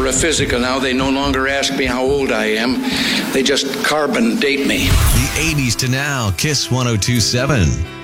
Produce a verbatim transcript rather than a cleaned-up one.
for a physical now. They no longer ask me how old I am. They just carbon date me. The eighties to now, Kiss one oh two point seven.